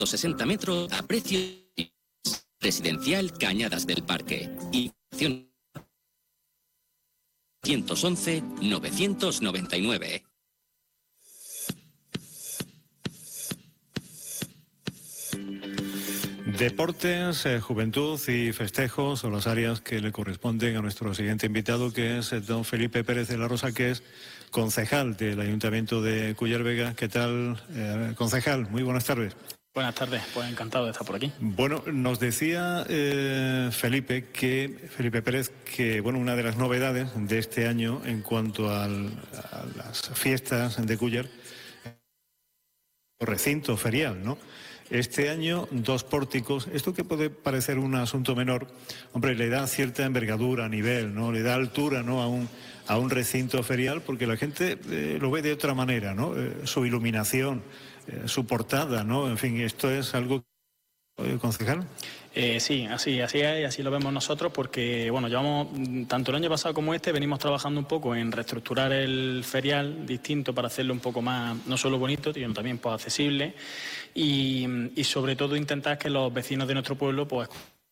60 metros a precio residencial Cañadas del Parque. Información 111 999. Deportes, juventud y festejos son las áreas que le corresponden a nuestro siguiente invitado, que es don Felipe Pérez de la Rosa, que es concejal del Ayuntamiento de Cúllar Vega. ¿Qué tal, concejal? Muy buenas tardes. Buenas tardes, pues encantado de estar por aquí. Bueno, nos decía Felipe Pérez que bueno, una de las novedades de este año en cuanto a las fiestas de Cúllar, recinto ferial, ¿no? Este año 2 pórticos. Esto que puede parecer un asunto menor, hombre, le da cierta envergadura a nivel, ¿no? Le da altura, ¿no? a un recinto ferial, porque la gente lo ve de otra manera, ¿no? Su iluminación, su portada, ¿no? En fin, esto es algo, concejal. Sí, así es, y así lo vemos nosotros, porque bueno, llevamos, tanto el año pasado como este, venimos trabajando un poco en reestructurar el ferial distinto para hacerlo un poco más, no solo bonito, sino también pues accesible, y sobre todo intentar que los vecinos de nuestro pueblo pues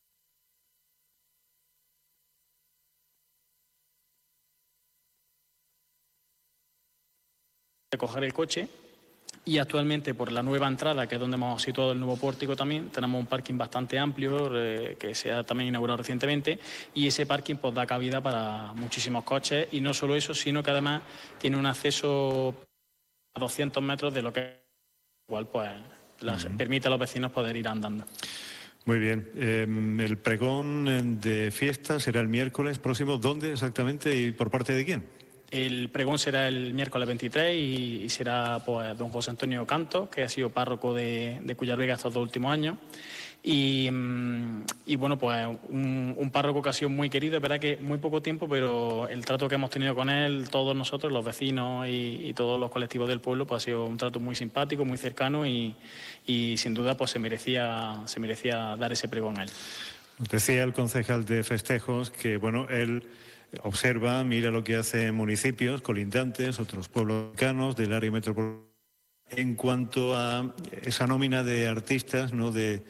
coger el coche. Y actualmente, por la nueva entrada, que es donde hemos situado el nuevo pórtico también, tenemos un parking bastante amplio que se ha también inaugurado recientemente, y ese parking pues da cabida para muchísimos coches, y no solo eso, sino que además tiene un acceso a 200 metros de lo que igual pues permite a los vecinos poder ir andando. Muy bien. El pregón de fiesta será el miércoles próximo. ¿Dónde exactamente y por parte de quién? El pregón será el miércoles 23 y será pues don José Antonio Canto, que ha sido párroco de Cúllar Vega estos 2 últimos años. Y bueno, pues un párroco que ha sido muy querido. Es verdad que muy poco tiempo, pero el trato que hemos tenido con él, todos nosotros, los vecinos y todos los colectivos del pueblo, pues ha sido un trato muy simpático, muy cercano, y sin duda pues se merecía dar ese pregón a él. Decía el concejal de festejos que, bueno, él observa, mira lo que hacen municipios colindantes, otros pueblos cercanos del área metropolitana, en cuanto a esa nómina de artistas, ¿no? de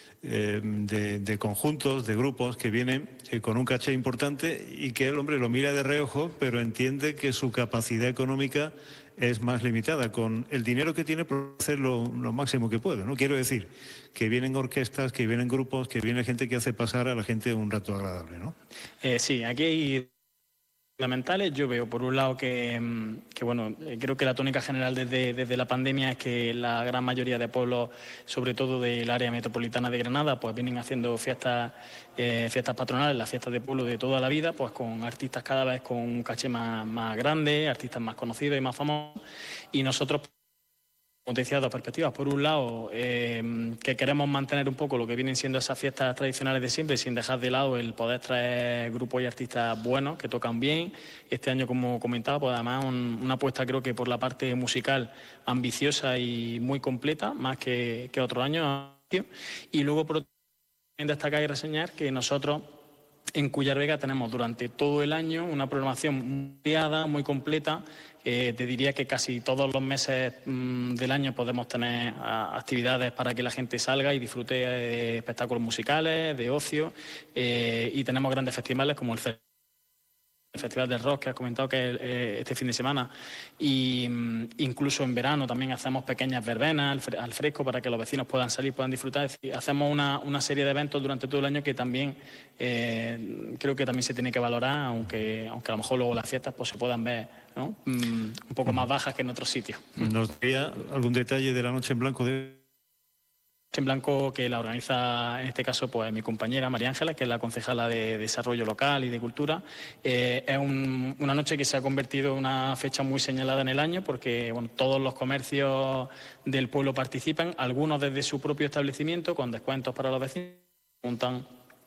conjuntos, de grupos que vienen con un caché importante, y que el hombre lo mira de reojo, pero entiende que su capacidad económica es más limitada. Con el dinero que tiene, puede hacer lo máximo que puede, ¿no? Quiero decir, que vienen orquestas, que vienen grupos, que viene gente que hace pasar a la gente un rato agradable, ¿no? Sí, aquí hay fundamentales. Yo veo, por un lado, que bueno, creo que la tónica general desde la pandemia es que la gran mayoría de pueblos, sobre todo del área metropolitana de Granada, pues vienen haciendo fiestas patronales, las fiestas de pueblo de toda la vida, pues con artistas cada vez con un caché más grande, artistas más conocidos y más famosos, y nosotros, como te decía, 2 perspectivas. Por un lado, que queremos mantener un poco lo que vienen siendo esas fiestas tradicionales de siempre, sin dejar de lado el poder traer grupos y artistas buenos, que tocan bien. Este año, como comentaba, pues además una apuesta, creo que por la parte musical, ambiciosa y muy completa, más que otros años. Y luego, por otro lado, destacar y reseñar que nosotros en Cúllar Vega tenemos durante todo el año una programación muy variada, muy completa. Te diría que casi todos los meses del año podemos tener actividades para que la gente salga y disfrute de espectáculos musicales, de ocio, y tenemos grandes festivales como el Festival del Rock, que has comentado, que es este fin de semana, y incluso en verano también hacemos pequeñas verbenas al fresco para que los vecinos puedan salir, puedan disfrutar. Es decir, hacemos una serie de eventos durante todo el año que también creo que también se tiene que valorar, aunque a lo mejor luego las fiestas pues se puedan ver, ¿no? Un poco más bajas que en otros sitios. ¿Nos daría algún detalle de la Noche en Blanco En Blanco, que la organiza en este caso pues mi compañera María Ángela, que es la concejala de Desarrollo Local y de Cultura? Es una noche que se ha convertido en una fecha muy señalada en el año, porque bueno, todos los comercios del pueblo participan, algunos desde su propio establecimiento con descuentos para los vecinos, juntan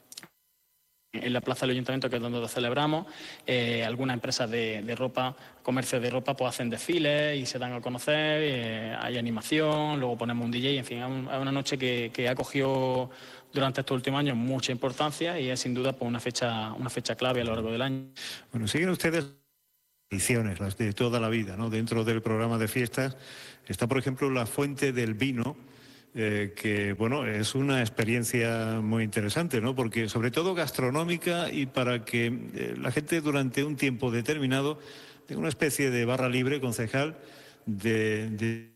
en la plaza del Ayuntamiento, que es donde lo celebramos. Algunas empresas de ropa, comercios de ropa, pues hacen desfiles y se dan a conocer, hay animación, luego ponemos un DJ, en fin, es una noche que ha cogido durante estos últimos años mucha importancia, y es sin duda pues una fecha clave a lo largo del año. Bueno, siguen ustedes tradiciones, las de toda la vida, ¿no? Dentro del programa de fiestas está, por ejemplo, la Fuente del Vino, que, bueno, es una experiencia muy interesante, ¿no? Porque sobre todo gastronómica y para que la gente durante un tiempo determinado tenga una especie de barra libre, concejal, de